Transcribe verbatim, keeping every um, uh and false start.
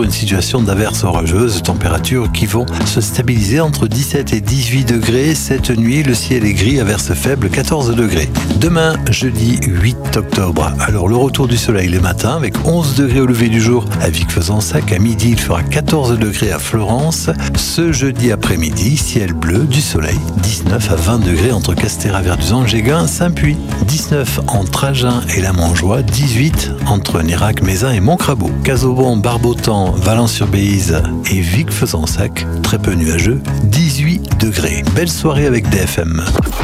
une situation d'averse orageuse, températures qui vont se stabiliser entre dix-sept et dix-huit degrés. Cette nuit, le ciel est gris, averse faible, quatorze degrés. Demain, jeudi huit octobre, alors le retour du soleil le matin avec onze degrés au lever du jour à Vic-Fezensac. À midi, il fera quatorze degrés à Florence. Ce jeudi après-midi, ciel bleu, du soleil, dix-neuf à vingt degrés entre Castéra-Verduzan, Géguin, Saint-Puy. dix-neuf entre Agen et la Montjoie, dix-huit entre Nérac, Mézin et Montcrabeau. Casaubon, Barbotan, Valence-sur-Béize et Vic-Fezensac, très peu nuageux, dix-huit degrés. Belle soirée avec D F M.